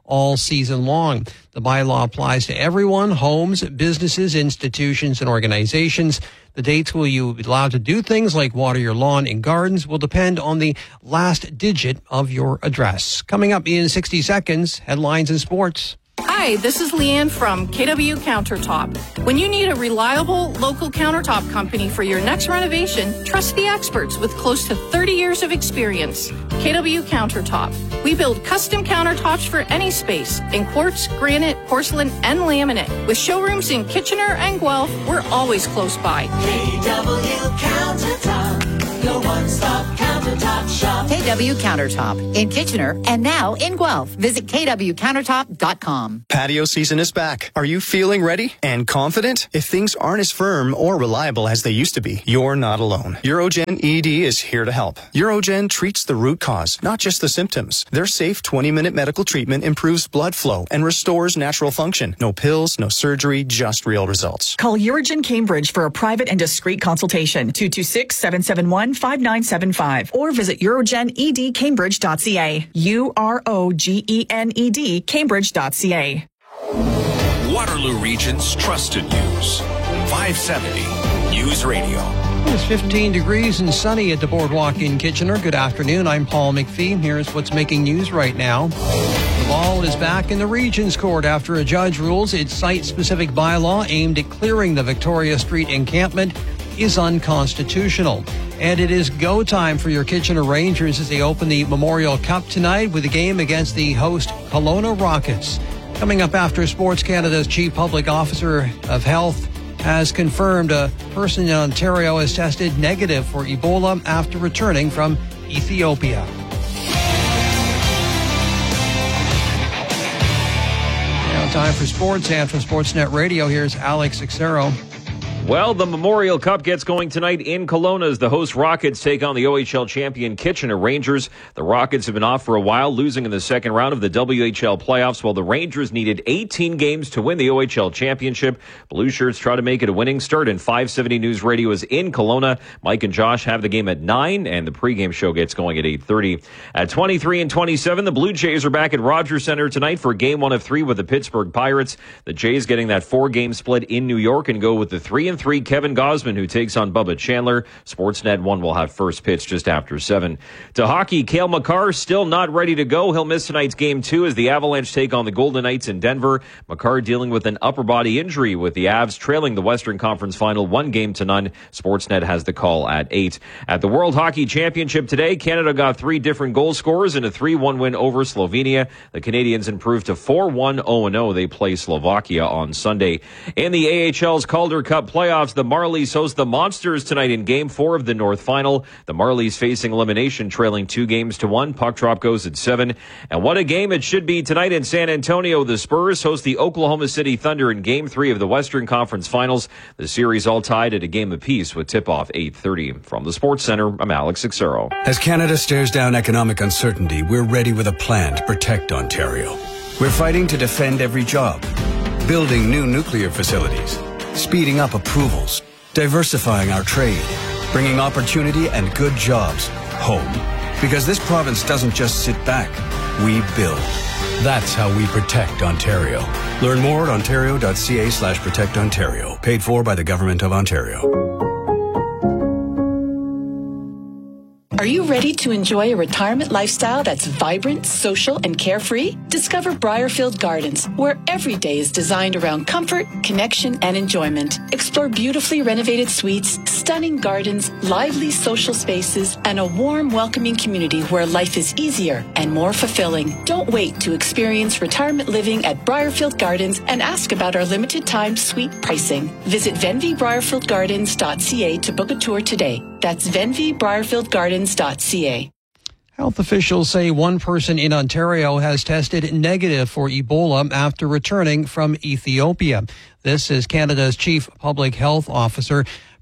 all season long. The bylaw applies to everyone, homes, businesses, institutions, and organizations. The dates will you be allowed to do things like water your lawn and gardens will depend on the last digit of your address. Coming up in 60 seconds, headlines and sports. Hi, this is Leanne from KW Countertop. When you need a reliable local countertop company for your next renovation, trust the experts with close to 30 years of experience. KW Countertop. We build custom countertops for any space in quartz, granite, porcelain, and laminate. With showrooms in Kitchener and Guelph, we're always close by. KW Countertop, your one-stop countertop shop. KW Countertop in Kitchener and now in Guelph. Visit kwcountertop.com. Patio season is back. Are you feeling ready and confident? If things aren't as firm or reliable as they used to be, you're not alone. Eurogen ED is here to help. Eurogen treats the root cause, not just the symptoms. Their safe 20-minute medical treatment improves blood flow and restores natural function. No pills, no surgery, just real results. Call Eurogen Cambridge for a private and discreet consultation. 226-771-5975 or visit eurogenedcambridge.ca. UROGENED Cambridge.ca. Waterloo Region's trusted news. 570 News Radio. It's 15 degrees and sunny at the Boardwalk in Kitchener. Good afternoon. I'm Paul McPhee. Here's what's making news right now. The ball is back in the Regions Court after a judge rules its site-specific bylaw aimed at clearing the Victoria Street encampment is unconstitutional. And it is go time for your Kitchener Rangers as they open the Memorial Cup tonight with a game against the host Kelowna Rockets. Coming up after Sports Canada's Chief Public Officer of Health has confirmed a person in Ontario has tested negative for Ebola after returning from Ethiopia. Now time for sports, and from Sportsnet Radio, here's Alex Xero. Well, the Memorial Cup gets going tonight in Kelowna as the host Rockets take on the OHL champion Kitchener Rangers. The Rockets have been off for a while, losing in the second round of the WHL playoffs, while the Rangers needed 18 games to win the OHL championship. Blue Shirts try to make it a winning start, and 570 News Radio is in Kelowna. Mike and Josh have the game at 9, and the pregame show gets going at 8:30. At 23 and 27, the Blue Jays are back at Rogers Center tonight for game 1 of 3 with the Pittsburgh Pirates. The Jays getting that 4-game split in New York and go with the 3-3 Kevin Gausman, who takes on Bubba Chandler. Sportsnet 1 will have first pitch just after 7. To hockey, Cale Makar still not ready to go. He'll miss tonight's game 2 as the Avalanche take on the Golden Knights in Denver. Makar dealing with an upper body injury, with the Avs trailing the Western Conference Final 1-0. Sportsnet has the call at 8. At the World Hockey Championship today, Canada got 3 different goal scorers in a 3-1 win over Slovenia. The Canadians improved to 4-1 0-0. They play Slovakia on Sunday. In the AHL's Calder Cup playoffs, the Marlies host the Monsters tonight in Game 4 of the North Final. The Marlies facing elimination, trailing 2-1. Puck drop goes at 7. And what a game it should be tonight in San Antonio. The Spurs host the Oklahoma City Thunder in Game 3 of the Western Conference Finals. The series all tied at a game apiece with tip-off 8:30. From the Sports Center, I'm Alex Xero. As Canada stares down economic uncertainty, we're ready with a plan to protect Ontario. We're fighting to defend every job, building new nuclear facilities, speeding up approvals, diversifying our trade, bringing opportunity and good jobs home. Because this province doesn't just sit back, we build. That's how we protect Ontario. Learn more at ontario.ca/protectontario. Paid for by the Government of Ontario. Are you ready to enjoy a retirement lifestyle that's vibrant, social, and carefree? Discover Briarfield Gardens, where every day is designed around comfort, connection, and enjoyment. Explore beautifully renovated suites, stunning gardens, lively social spaces, and a warm, welcoming community where life is easier and more fulfilling. Don't wait to experience retirement living at Briarfield Gardens and ask about our limited time suite pricing. Visit venvibriarfieldgardens.ca to book a tour today. That's venvibriarfieldgardens.ca. Health officials say one person in Ontario has tested negative for Ebola after returning from Ethiopia. This is Canada's Chief Public Health Officer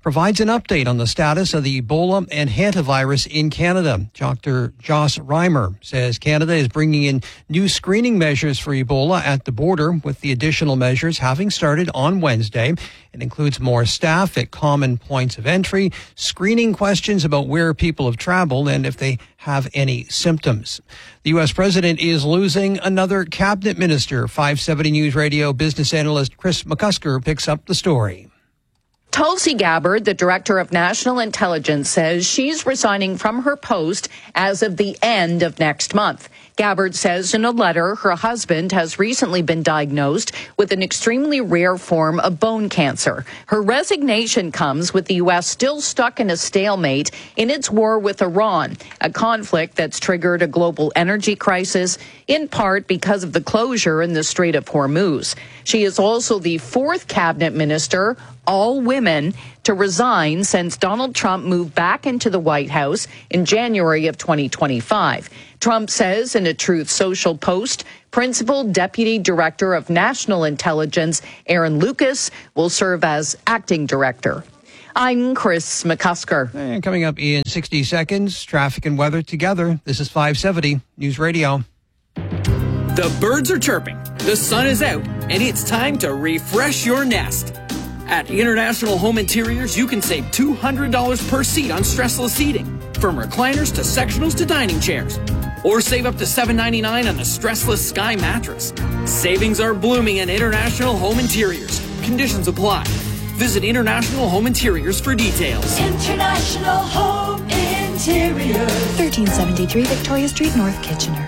provides an update on the status of the Ebola and hantavirus in Canada. Dr. Joss Reimer says Canada is bringing in new screening measures for Ebola at the border, with the additional measures having started on Wednesday. It includes more staff at common points of entry, screening questions about where people have traveled and if they have any symptoms. The U.S. president is losing another cabinet minister. 570 News Radio business analyst Chris McCusker picks up the story. Tulsi Gabbard, the director of national intelligence, says she's resigning from her post as of the end of next month. Gabbard says in a letter her husband has recently been diagnosed with an extremely rare form of bone cancer. Her resignation comes with the U.S. still stuck in a stalemate in its war with Iran, a conflict that's triggered a global energy crisis, in part because of the closure in the Strait of Hormuz. She is also the fourth cabinet minister, all women, to resign since Donald Trump moved back into the White House in January of 2025. Trump says in a Truth Social post, Principal Deputy Director of National Intelligence Aaron Lucas will serve as acting director. I'm Chris McCusker. And coming up in 60 seconds, traffic and weather together. This is 570 News Radio. The birds are chirping, the sun is out, and it's time to refresh your nest. At International Home Interiors, you can save $200 per seat on stressless seating, from recliners to sectionals to dining chairs. Or save up to $7.99 on a stressless Sky mattress. Savings are blooming at International Home Interiors. Conditions apply. Visit International Home Interiors for details. International Home Interiors. 1373 Victoria Street, North Kitchener.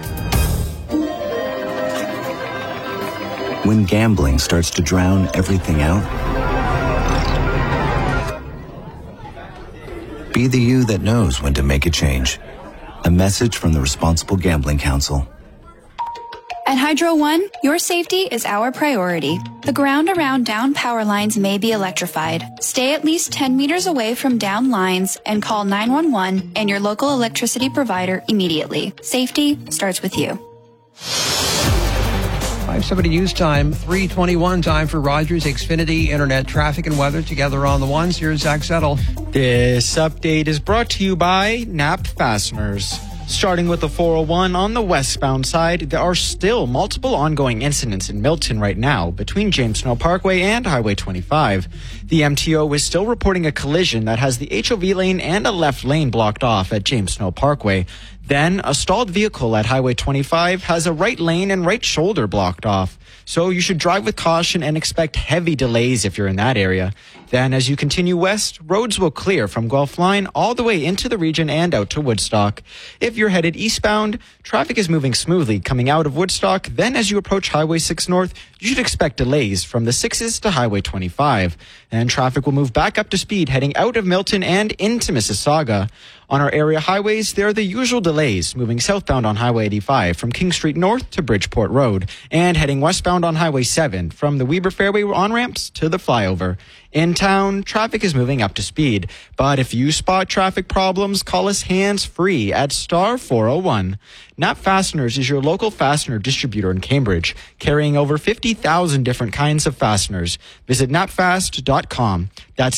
When gambling starts to drown everything out, be the you that knows when to make a change. A message from the Responsible Gambling Council. At Hydro One, your safety is our priority. The ground around down power lines may be electrified. Stay at least 10 meters away from down lines and call 911 and your local electricity provider immediately. Safety starts with you. 570 News Time, 3:21 time for Rogers Xfinity Internet traffic and weather together on the ones. Here's Zach Settle. This update is brought to you by Knapp Fasteners. Starting with the 401 on the westbound side, there are still multiple ongoing incidents in Milton right now between James Snow Parkway and Highway 25. The MTO is still reporting a collision that has the HOV lane and a left lane blocked off at James Snow Parkway. Then, a stalled vehicle at Highway 25 has a right lane and right shoulder blocked off. So you should drive with caution and expect heavy delays if you're in that area. Then, as you continue west, roads will clear from Guelph Line all the way into the region and out to Woodstock. If you're headed eastbound, traffic is moving smoothly coming out of Woodstock. Then, as you approach Highway 6 North, you should expect delays from the 6s to Highway 25. And traffic will move back up to speed heading out of Milton and into Mississauga. On our area highways, there are the usual delays moving southbound on Highway 85 from King Street North to Bridgeport Road and heading westbound on Highway 7 from the Weber Fairway on-ramps to the flyover. In town, traffic is moving up to speed, but if you spot traffic problems, call us hands-free at star 401. Knapp Fasteners is your local fastener distributor in Cambridge, carrying over 50,000 different kinds of fasteners. Visit knapfast.com. That's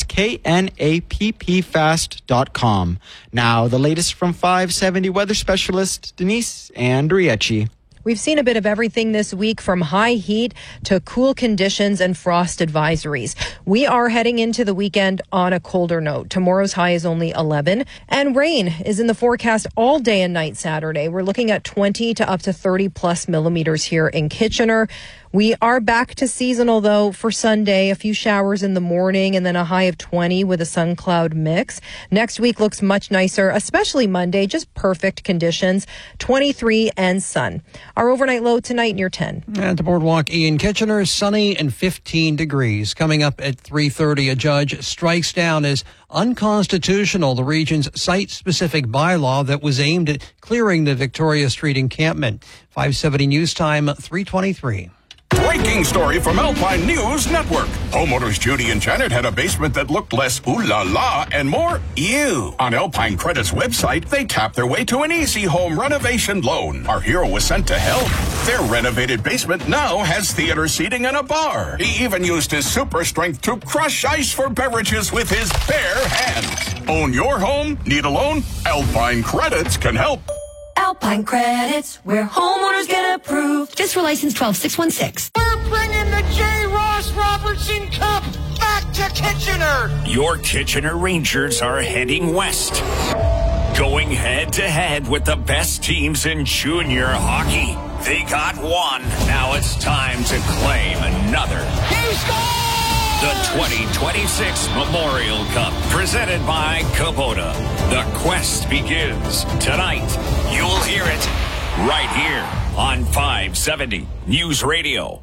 KNAPPfast.com. Now, the latest from 570 weather specialist Denise Andriecci. We've seen a bit of everything this week, from high heat to cool conditions and frost advisories. We are heading into the weekend on a colder note. Tomorrow's high is only 11, and rain is in the forecast all day and night Saturday. We're looking at 20 to up to 30 plus millimeters here in Kitchener. We are back to seasonal, though, for Sunday. A few showers in the morning and then a high of 20 with a sun-cloud mix. Next week looks much nicer, especially Monday. Just perfect conditions, 23 and sun. Our overnight low tonight near 10. At the Boardwalk in Kitchener, sunny and 15 degrees. Coming up at 3:30, a judge strikes down as unconstitutional the region's site-specific bylaw that was aimed at clearing the Victoria Street encampment. 570 News Time, 3:23. Breaking story from Alpine News Network. Homeowners Judy and Janet had a basement that looked less ooh la la and more ew. On Alpine Credit's website, they tapped their way to an easy home renovation loan. Our hero was sent to help. Their renovated basement now has theater seating and a bar. He even used his super strength to crush ice for beverages with his bare hands. Own your home? Need a loan? Alpine Credits can help. Alpine Credits, where homeowners get approved. Just for license 12616. We're bringing the J. Ross Robertson Cup back to Kitchener. Your Kitchener Rangers are heading west, going head-to-head with the best teams in junior hockey. They got one. Now it's time to claim another. He scored! The 2026 Memorial Cup, presented by Kubota. The quest begins tonight. You'll hear it right here on 570 News Radio.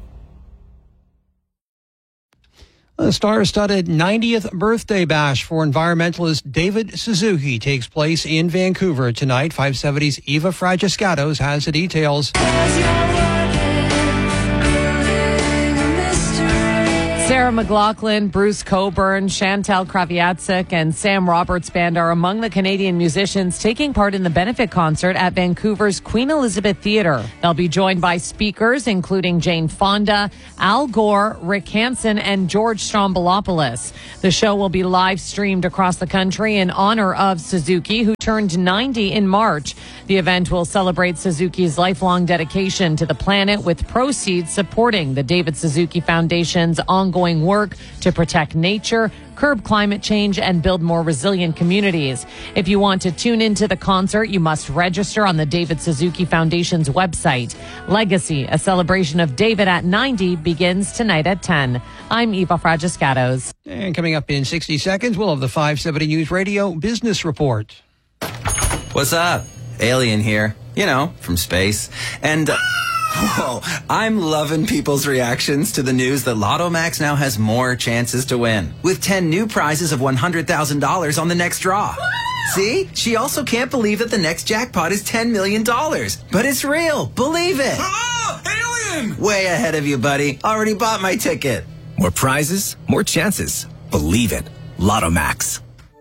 The star-studded 90th birthday bash for environmentalist David Suzuki takes place in Vancouver tonight. 570's Eva Fragiscatos has the details. Sarah McLachlan, Bruce Coburn, Chantal Kraviatsik, and Sam Roberts Band are among the Canadian musicians taking part in the benefit concert at Vancouver's Queen Elizabeth Theatre. They'll be joined by speakers including Jane Fonda, Al Gore, Rick Hansen, and George Stroumboulopoulos. The show will be live streamed across the country in honor of Suzuki, who turned 90 in March. The event will celebrate Suzuki's lifelong dedication to the planet, with proceeds supporting the David Suzuki Foundation's ongoing work to protect nature, curb climate change, and build more resilient communities. If you want to tune into the concert, you must register on the David Suzuki Foundation's website. Legacy, a celebration of David at 90, begins tonight at 10. I'm Eva Fragiscatos. And coming up in 60 seconds, we'll have the 570 News Radio Business Report. What's up? Alien here. You know, from space. And... whoa, I'm loving people's reactions to the news that Lotto Max now has more chances to win, with 10 new prizes of $100,000 on the next draw. See? She also can't believe that the next jackpot is $10 million. But it's real. Believe it. Alien! Way ahead of you, buddy. Already bought my ticket. More prizes, more chances. Believe it. Lotto Max.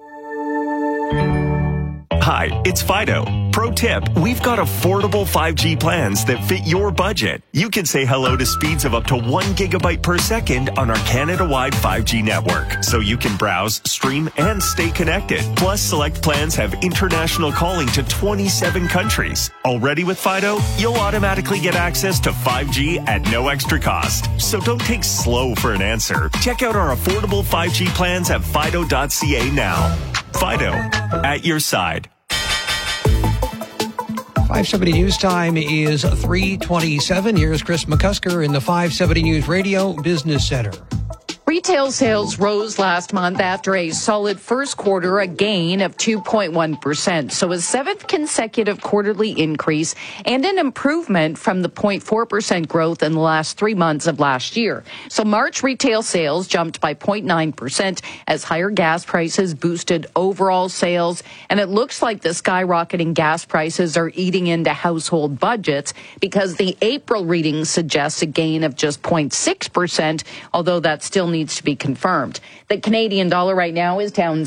Hi, it's Fido. Pro tip, we've got affordable 5G plans that fit your budget. You can say hello to speeds of up to 1 gigabyte per second on our Canada-wide 5G network, so you can browse, stream, and stay connected. Plus, select plans have international calling to 27 countries. Already with Fido, you'll automatically get access to 5G at no extra cost. So don't take slow for an answer. Check out our affordable 5G plans at fido.ca now. Fido, at your side. 570 News Time is 3:27. Here's Chris McCusker in the 570 News Radio Business Center. Retail sales rose last month after a solid first quarter, a gain of 2.1%. So a seventh consecutive quarterly increase and an improvement from the 0.4% growth in the last 3 months of last year. So March retail sales jumped by 0.9% as higher gas prices boosted overall sales. And it looks like the skyrocketing gas prices are eating into household budgets, because the April reading suggests a gain of just 0.6%, although that still needs to be confirmed. The Canadian dollar right now is down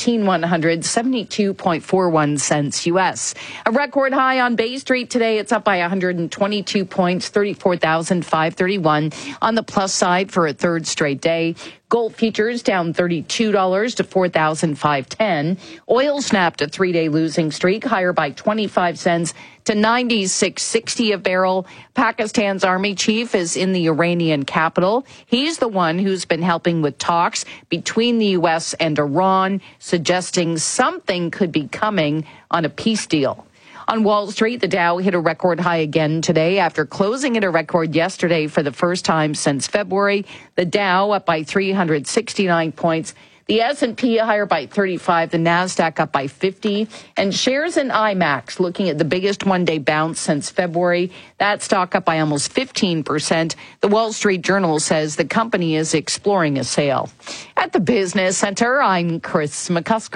17,172.41 cents U.S. A record high on Bay Street today. It's up by 122 points, 34,531 on the plus side for a third straight day. Gold futures down $32 to $4,510. Oil snapped a three-day losing streak, higher by 25 cents to 96.60 a barrel. Pakistan's army chief is in the Iranian capital. He's the one who's been helping with talks between the U.S. and Iran, suggesting something could be coming on a peace deal. On Wall Street, the Dow hit a record high again today after closing at a record yesterday for the first time since February. The Dow up by 369 points. The S&P higher by 35, the NASDAQ up by 50, and shares in IMAX looking at the biggest one-day bounce since February. That stock up by almost 15%. The Wall Street Journal says the company is exploring a sale. At the Business Center, I'm Chris McCusker.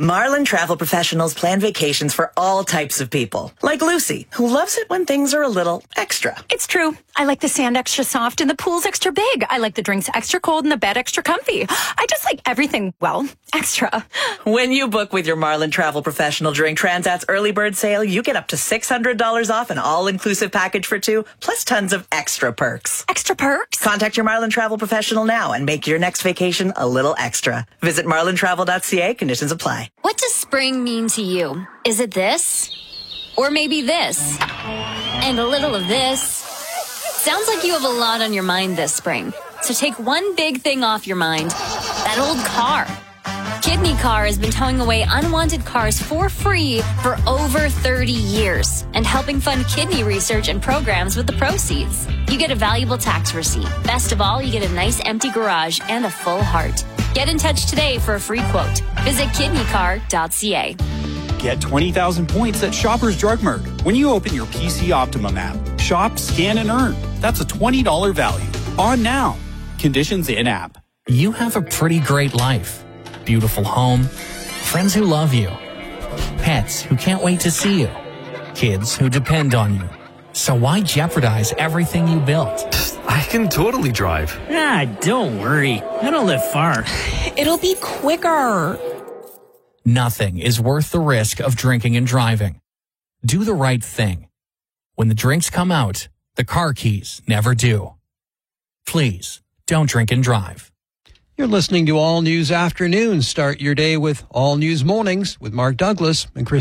Marlin Travel Professionals plan vacations for all types of people. Like Lucy, who loves it when things are a little extra. It's true. I like the sand extra soft and the pool's extra big. I like the drinks extra cold and the bed extra comfy. I just like everything, well, extra. When you book with your Marlin Travel Professional during Transat's early bird sale, you get up to $600 off an all-inclusive package for two, plus tons of extra perks. Extra perks? Contact your Marlin Travel Professional now and make your next vacation a little extra. Visit marlintravel.ca. Conditions apply. What does spring mean to you? Is it this? Or maybe this? And a little of this? Sounds like you have a lot on your mind this spring. So take one big thing off your mind. That old car. Kidney Car has been towing away unwanted cars for free for over 30 years and helping fund kidney research and programs with the proceeds. You get a valuable tax receipt. Best of all, you get a nice empty garage and a full heart. Get in touch today for a free quote. Visit kidneycar.ca. Get 20,000 points at Shoppers Drug Mart when you open your PC Optimum app. Shop, scan, and earn. That's a $20 value. On now. Conditions in app. You have a pretty great life. Beautiful home. Friends who love you. Pets who can't wait to see you. Kids who depend on you. So why jeopardize everything you built? I can totally drive. Don't worry. I don't live far. It'll be quicker. Nothing is worth the risk of drinking and driving. Do the right thing. When the drinks come out, the car keys never do. Please, don't drink and drive. You're listening to All News Afternoons. Start your day with All News Mornings with Mark Douglas and Chris